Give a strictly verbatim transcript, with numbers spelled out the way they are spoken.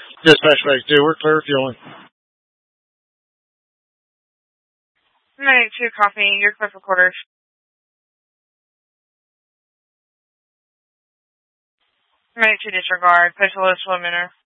Dispatch back two, we're clear fueling. nine two copy, you're clear for quarters. nine two disregard, place a low slow minute.